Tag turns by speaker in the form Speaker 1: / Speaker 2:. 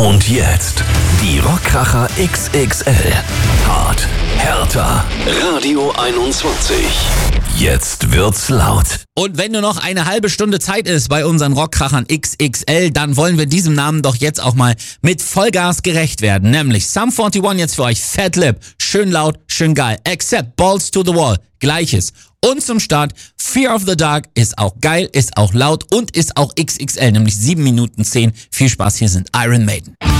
Speaker 1: Und jetzt die Rockkracher XXL. Hart, härter. Radio 21. Jetzt wird's laut.
Speaker 2: Und wenn nur noch eine halbe Stunde Zeit ist bei unseren Rockkrachern XXL, dann wollen wir diesem Namen doch jetzt auch mal mit Vollgas gerecht werden. Nämlich Sum 41 jetzt für euch. Fat Lip. Schön laut, schön geil. Accept Balls to the Wall. Gleiches. Und zum Start, Fear of the Dark ist auch geil, ist auch laut und ist auch XXL, nämlich 7 Minuten 10. Viel Spaß, hier sind Iron Maiden.